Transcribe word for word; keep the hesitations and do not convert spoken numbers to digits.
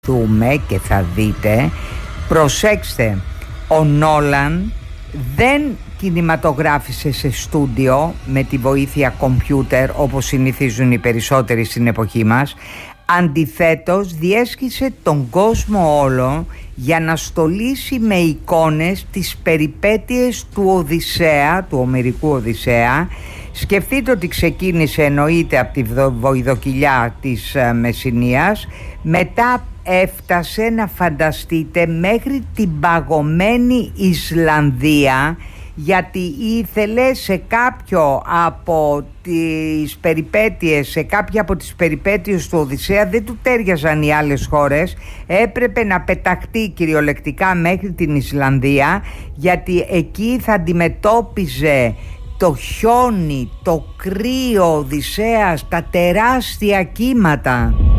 δούμε και θα δείτε, προσέξτε, ο Νόλαν δεν κινηματογράφησε σε στούντιο με τη βοήθεια κομπιούτερ όπως συνηθίζουν οι περισσότεροι στην εποχή μας. Αντιθέτως διέσχισε τον κόσμο όλο για να στολίσει με εικόνες τις περιπέτειες του Οδυσσέα, του Ομηρικού Οδυσσέα. Σκεφτείτε ότι ξεκίνησε εννοείται από τη βοηδοκυλιά της Μεσσηνίας, μετά έφτασε να φανταστείτε μέχρι την παγωμένη Ισλανδία, γιατί ήθελε σε κάποιο από τις περιπέτειες, σε κάποια από τις περιπέτειες του Οδυσσέα δεν του τέριαζαν οι άλλες χώρες, έπρεπε να πεταχτεί κυριολεκτικά μέχρι την Ισλανδία, γιατί εκεί θα αντιμετώπιζε το χιόνι, το κρύο Οδυσσέας, τα τεράστια κύματα.